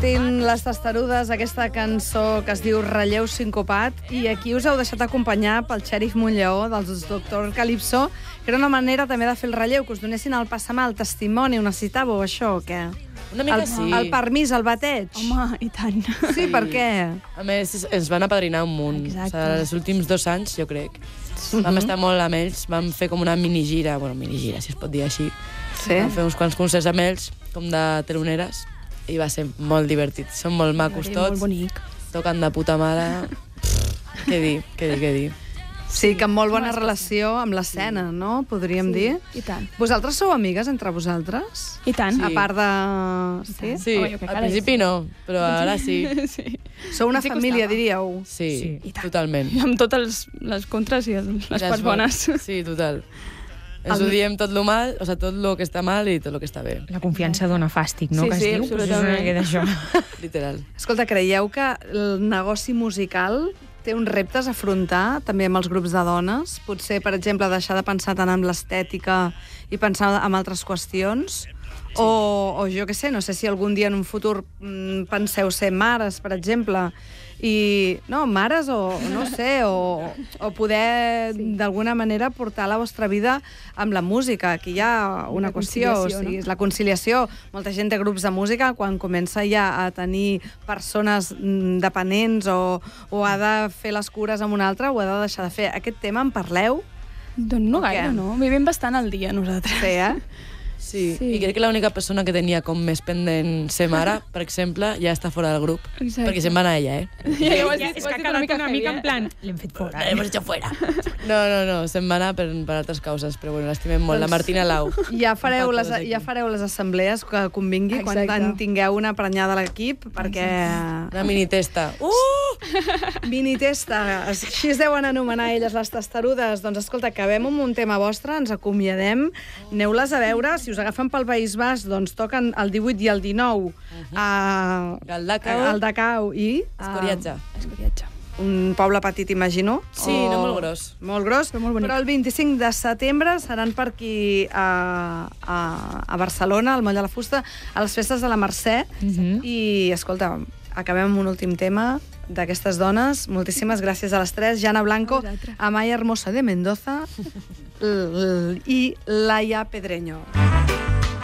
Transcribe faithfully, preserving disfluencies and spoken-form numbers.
sentint les Testarudes, aquesta cançó que es diu Relleu Sincopat, i aquí us heu deixat acompanyar pel xèrif Montllaó dels Doctor Calypso, que era una manera també de fer el relleu, que us donessin el passamà, el testimoni. Ho necessitàveu, això, o què? Una mica el, sí. El permís, el bateig. Home, i tant. Sí, per què? A més, ens van apadrinar un munt. Exacte. O sigui, els últims dos anys, jo crec. Vam estar molt amb ells, vam fer com una minigira, bueno, minigira, si es pot dir així. Sí. Vam fer uns quants concerts amb ells, com de teloneres, i va ser molt divertit. Són molt macos tots. Molt bonic. Toquen de puta mare. Què dir, què dir, què dir. Sí, que amb molt bona relació amb l'escena, no? Podríem dir. I tant. Vosaltres sou amigues entre vosaltres? I tant. A part de... Sí? Sí, Home, jo crec que al ara principi sí. no, però ara sí. Sí. Sou una Ens hi família, costava. diríeu? Sí, I tant. totalment. Amb totes les contres i les parts bones. Sí, total. Ens ho diem tot lo mal, o sigui, tot lo que està mal i tot lo que està bé. La confiança dona fàstic, no? Sí, que es sí, diu? Pues és absolutament. una mica d'això. Literal. Escolta, creieu que el negoci musical té uns reptes a afrontar, també amb els grups de dones? Potser, per exemple, deixar de pensar tant en l'estètica i pensar en altres qüestions? Sí. O, o jo què sé, no sé si algun dia en un futur mm, penseu ser mares, per exemple, i, no, mares o, no sé, o, o poder sí. d'alguna manera portar la vostra vida amb la música. Aquí hi ha una La qüestió, o conciliació, sigui, no? és la conciliació. Molta gent té grups de música, quan comença ja a tenir persones mm, dependents o, o ha de fer les cures amb una altra, o ha de deixar de fer. Aquest tema en parleu? Doncs no O gaire, què? no? Vivim bastant al dia, nosaltres. Sí, eh? Sí. Sí. I crec que l'única persona que tenia com més pendent ser mare, per exemple, ja està fora del grup. Exacte. Perquè se'n va anar ella, eh? Ja, ja ho has Ja, dit, és ho que has ha dit una quedat mica una mica heavy, en plan... L'hem fet fora. La hemos hecho fuera. No, no, no, se'n va anar per, per altres causes, però bueno, l'estimem molt. La Martina Lau. Ja fareu, les, Nosaltres aquí. ja fareu les assemblees que convingui quan Exacte. en tingueu una prenyada a l'equip, perquè... Una mini testa. Uh! Minitesta, així es deuen anomenar elles, les testarudes. Doncs escolta, acabem amb un tema vostre, ens acomiadem, aneu-les a veure, si us agafen pel País Basc, doncs toquen el divuit i el dinou a Galdacao. Galdacao i... Escoriatge. Escoriatge. Un poble petit, imagino. Sí, no molt gros. Molt gros, Però molt bonic. però el vint-i-cinc de setembre seran per aquí a, a, a Barcelona, al Moll de la Fusta, a les festes de la Mercè. Mhm. I, escolta, acabem amb un últim tema d'aquestes dones. Moltíssimes gràcies a les tres. Jana Blanco, A vosaltres. Amaya Hermosa de Mendoza l- l- i Laia Pedreño.